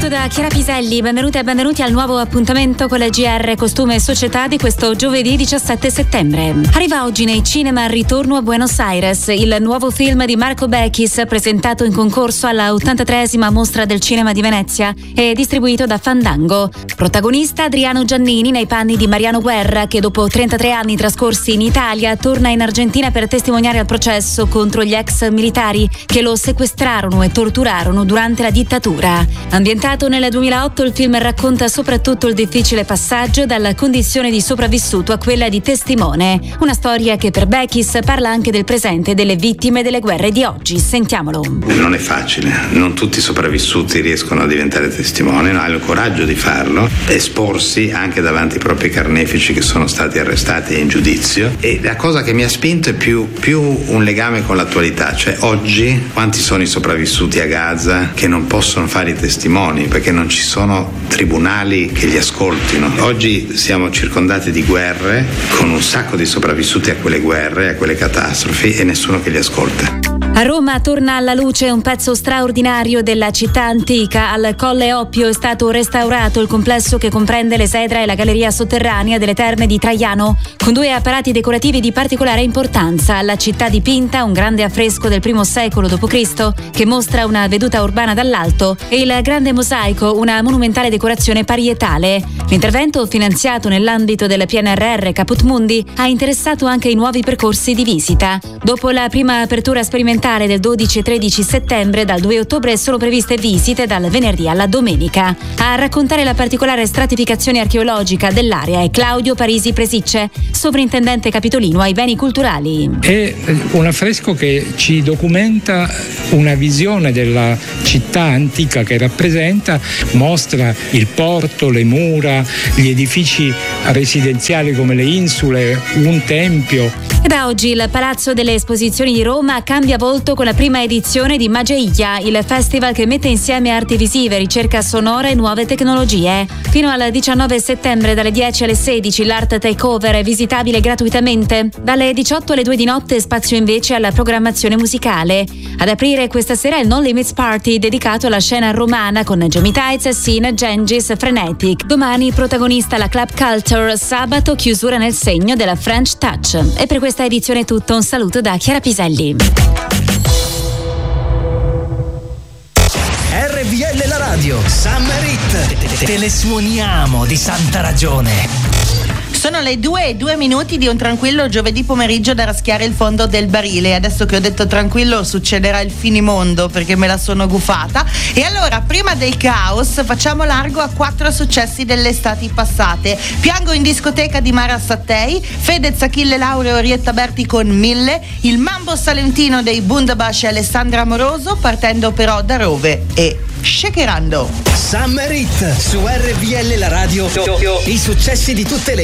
saluto da Chiara Piselli, benvenuti e benvenuti al nuovo appuntamento con le GR Costume e Società di questo giovedì 17 settembre. Arriva oggi nei cinema Ritorno a Buenos Aires, il nuovo film di Marco Bechis presentato in concorso alla 83esima Mostra del Cinema di Venezia e distribuito da Fandango. Protagonista Adriano Giannini nei panni di Mariano Guerra, che dopo 33 anni trascorsi in Italia torna in Argentina per testimoniare al processo contro gli ex militari che lo sequestrarono e torturarono durante la dittatura. Ambientato nel 2008, il film racconta soprattutto il difficile passaggio dalla condizione di sopravvissuto a quella di testimone. Una storia che per Bechis parla anche del presente delle vittime delle guerre di oggi. Sentiamolo. Non è facile, non tutti i sopravvissuti riescono a diventare testimoni, no? Hanno il coraggio di farlo, esporsi anche davanti ai propri carnefici che sono stati arrestati e in giudizio. E la cosa che mi ha spinto è più un legame con l'attualità, cioè oggi quanti sono i sopravvissuti a Gaza che non possono fare i testimoni perché non ci sono tribunali che li ascoltino. Oggi siamo circondati di guerre con un sacco di sopravvissuti a quelle guerre, a quelle catastrofi e nessuno che li ascolta. A Roma torna alla luce un pezzo straordinario della città antica. Al Colle Oppio è stato restaurato il complesso che comprende l'esedra e la galleria sotterranea delle Terme di Traiano, con 2 apparati decorativi di particolare importanza. La città dipinta, un grande affresco del I secolo d.C. che mostra una veduta urbana dall'alto, e il grande mosaico, una monumentale decorazione parietale. L'intervento, finanziato nell'ambito del PNRR Caput Mundi, ha interessato anche i nuovi percorsi di visita. Dopo la prima apertura sperimentale del 12 e 13 settembre, dal 2 ottobre sono previste visite dal venerdì alla domenica. A raccontare la particolare stratificazione archeologica dell'area è Claudio Parisi Presicce, sovrintendente capitolino ai beni culturali. È un affresco che ci documenta una visione della città antica che rappresenta, mostra il porto, le mura, gli edifici residenziali come le insule, un tempio. E da oggi il Palazzo delle Esposizioni di Roma cambia volto con la prima edizione di Mageia, il festival che mette insieme arti visive, ricerca sonora e nuove tecnologie. Fino al 19 settembre dalle 10 alle 16 l'Art Takeover è visitabile gratuitamente. Dalle 18 alle 2 di notte spazio invece alla programmazione musicale. Ad aprire questa sera il No Limits Party dedicato alla scena romana con Jamie Tights, Sin, Gengis, Frenetic. Domani protagonista la Club Culture, sabato chiusura nel segno della French Touch. E per questa edizione è tutto, un saluto da Chiara Piselli. RVL la radio, Summer Hit, te le suoniamo di santa ragione. Sono le 2:02 di un tranquillo giovedì pomeriggio da raschiare il fondo del barile. Adesso che ho detto tranquillo succederà il finimondo perché me la sono gufata. E allora, prima del caos, facciamo largo a 4 successi delle estati passate. Piango in discoteca di Mara Sattei, Fedez, Achille Lauro e Orietta Berti con 1000, il Mambo Salentino dei Bundabash e Alessandra Amoroso, partendo però da Rove e Shakerando. Summer Hit su RVL la radio, i successi di tutte le